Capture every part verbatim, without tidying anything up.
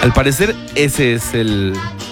Al parecer, ese es el...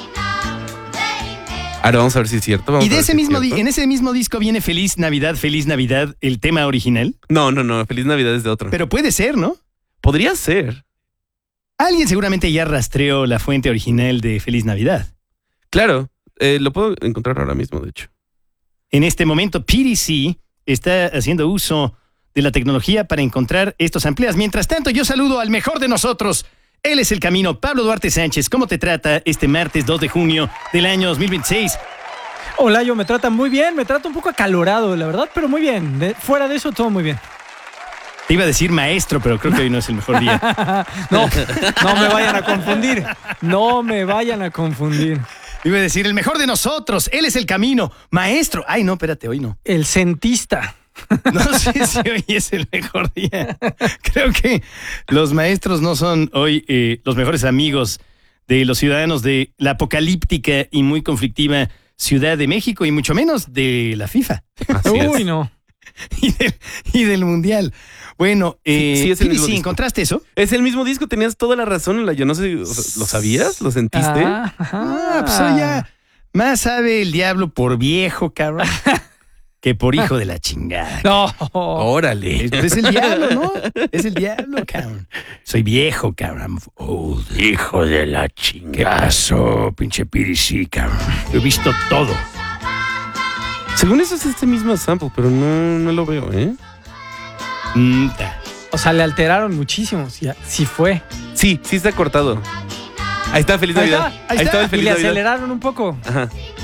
Ahora vamos a ver si es cierto. Vamos ¿Y de a ver ese si mismo es di- en ese mismo disco viene Feliz Navidad, Feliz Navidad, el tema original? No, no, no. Feliz Navidad es de otro. Pero puede ser, ¿no? Podría ser. Alguien seguramente ya rastreó la fuente original de Feliz Navidad. Claro. Eh, lo puedo encontrar ahora mismo, de hecho. En este momento, P D C está haciendo uso de la tecnología para encontrar estos amplias. Mientras tanto, yo saludo al mejor de nosotros. Él es el camino. Pablo Duarte Sánchez, ¿cómo te trata este martes dos de junio del año dos mil veintiséis? Hola, yo me trata muy bien, me trata un poco acalorado, la verdad, pero muy bien. De, fuera de eso, todo muy bien. Te iba a decir maestro, pero creo que hoy no es el mejor día. No, no me vayan a confundir. No me vayan a confundir. Iba a decir el mejor de nosotros. Él es el camino. Maestro. Ay, no, espérate, hoy no. El centista. No sé si hoy es el mejor día. Creo que los maestros no son hoy eh, los mejores amigos de los ciudadanos de la apocalíptica y muy conflictiva Ciudad de México y mucho menos de la FIFA. Así Uy, es. no. y, del, y del Mundial. Bueno, eh, Sí, sí es el mismo sí, disco. ¿encontraste eso? Es el mismo disco, tenías toda la razón. Yo no sé, ¿lo sabías? ¿Lo sentiste? Ah, Ah, pues hoy ya más sabe el diablo por viejo, cabrón, que por hijo de la chingada. No. Órale. Es, es el diablo, ¿no? Es el diablo, cabrón. Soy viejo, cabrón. Oh, hijo de la chingada. ¿Qué pasó, pinche Piricí, cabrón? He visto todo. Según eso es este mismo sample, pero no, no lo veo, ¿eh? Mm, ta. O sea, le alteraron muchísimo. Sí, sí fue. Sí, sí está cortado. Ahí está, Feliz Ahí Navidad. está, ahí Ahí está. está, el Y Feliz le Navidad. aceleraron un poco. Ajá.